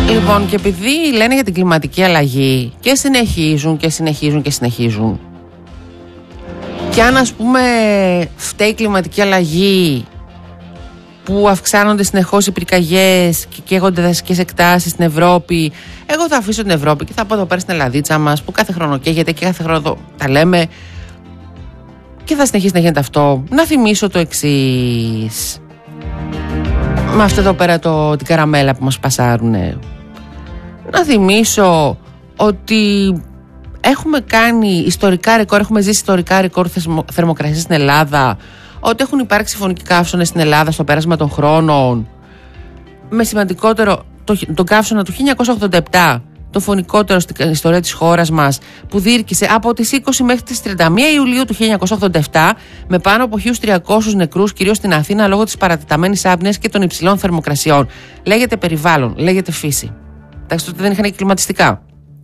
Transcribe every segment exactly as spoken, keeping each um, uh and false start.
Λοιπόν, και επειδή λένε για την κλιματική αλλαγή και συνεχίζουν και συνεχίζουν και συνεχίζουν, και αν ας πούμε φταίει η κλιματική αλλαγή που αυξάνονται συνεχώς οι πυρκαγιές και καίγονται δασικές εκτάσεις στην Ευρώπη, εγώ θα αφήσω την Ευρώπη και θα πω εδώ πέρα στην Ελλαδίτσα μας που κάθε χρόνο καίγεται και κάθε χρόνο τα λέμε και θα συνεχίσει να γίνεται αυτό. Να θυμίσω το εξής, με αυτό εδώ πέρα το, την καραμέλα που μας πασάρουνε. Να θυμίσω ότι έχουμε κάνει ιστορικά ρεκόρ, έχουμε ζήσει ιστορικά ρεκόρ θερμοκρασίας στην Ελλάδα, ότι έχουν υπάρξει φωνικοί καύσωνες στην Ελλάδα στο πέρασμα των χρόνων, με σημαντικότερο το, τον καύσωνα του χίλια εννιακόσια ογδόντα επτά, το φωνικότερο στην ιστορία της χώρας μας, που διήρκησε από τις είκοσι μέχρι τις τριάντα μία Ιουλίου του χίλια εννιακόσια ογδόντα επτά, με πάνω από χίλιους τριακόσιους νεκρούς, κυρίως στην Αθήνα, λόγω της παρατεταμένης άπνοιας και των υψηλών θερμοκρασιών. Λέγεται περιβάλλον, λέγεται φύση. Εντάξει, τότε δεν είχαν και κλιματιστικά.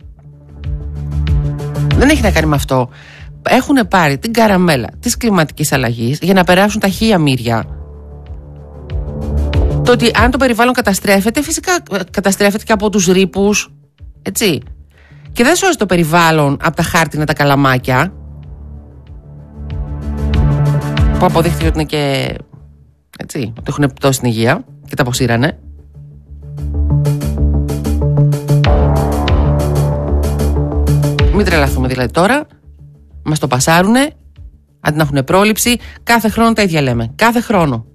Δεν έχει να κάνει με αυτό. Έχουν πάρει την καραμέλα της κλιματικής αλλαγής για να περάσουν τα χίλια μύρια. Το ότι αν το περιβάλλον καταστρέφεται, φυσικά καταστρέφεται και από τους ρήπους. Έτσι. Και δεν σώζει το περιβάλλον από τα χάρτινα τα καλαμάκια, που αποδείχθηκε ότι είναι και έτσι, ότι έχουν επιπτώσει στην υγεία και τα αποσύρανε. Μην τρελαθούμε δηλαδή τώρα. Μας το πασάρουνε, αντί να έχουν πρόληψη. Κάθε χρόνο τα ίδια λέμε. Κάθε χρόνο.